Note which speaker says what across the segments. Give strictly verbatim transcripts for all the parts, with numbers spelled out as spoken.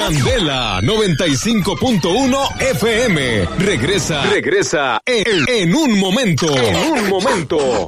Speaker 1: Candela noventa y cinco punto uno F M. Regresa, regresa en, en un momento. En un momento.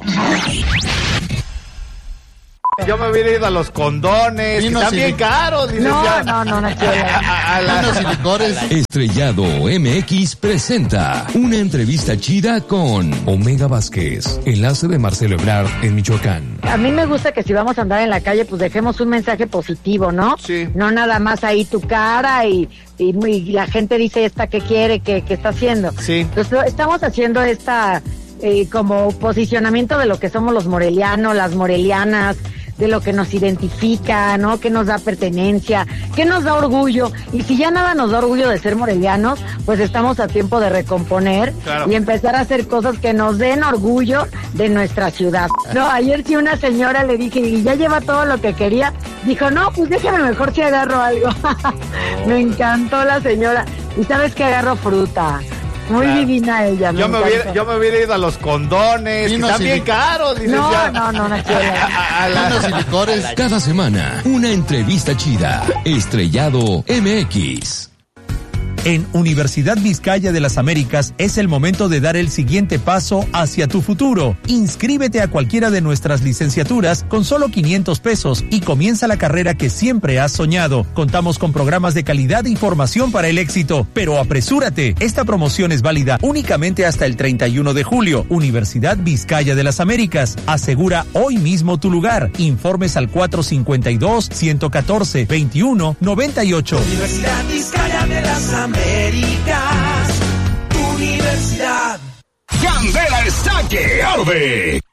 Speaker 2: Yo me hubiera ido a los condones, que están bien caros.
Speaker 3: No, no, no, no quiero.
Speaker 2: A, a las y licores.
Speaker 1: Estrellado M X presenta una entrevista chida con Omega Vázquez, enlace de Marcelo Ebrard en Michoacán.
Speaker 3: A mí me gusta que si vamos a andar en la calle, pues dejemos un mensaje positivo, ¿no?
Speaker 2: Sí.
Speaker 3: No nada más ahí tu cara y, y, y la gente dice esta que quiere, que, que está haciendo.
Speaker 2: Sí.
Speaker 3: Entonces estamos haciendo esta eh, como posicionamiento de lo que somos los morelianos, las morelianas, de lo que nos identifica, ¿no? Que nos da pertenencia, que nos da orgullo. Y si ya nada nos da orgullo de ser morelianos, pues estamos a tiempo de recomponer, claro, y empezar a hacer cosas que nos den orgullo de nuestra ciudad. No, ayer sí una señora le dije, y ya lleva todo lo que quería, dijo, no, pues déjame mejor si agarro algo. Me encantó la señora. Y sabes que agarro fruta. Muy claro, divina ella. Me
Speaker 2: yo, me hubiera, yo me hubiera ido a los condones, que están bien caros.
Speaker 3: No, no, no, no quiero.
Speaker 2: A, a las y licores.
Speaker 1: Cada semana, una entrevista chida. Estrellado M X.
Speaker 4: En Universidad Vizcaya de las Américas es el momento de dar el siguiente paso hacia tu futuro. Inscríbete a cualquiera de nuestras licenciaturas con solo quinientos pesos y comienza la carrera que siempre has soñado. Contamos con programas de calidad y formación para el éxito, pero apresúrate. Esta promoción es válida únicamente hasta el treinta y uno de julio. Universidad Vizcaya de las Américas. Asegura hoy mismo tu lugar. Informes al cuatro cinco dos, uno uno cuatro, veintiuno noventa y ocho.
Speaker 5: Universidad Vizcaya de las Américas. Américas, Universidad.
Speaker 1: Candela está que arde.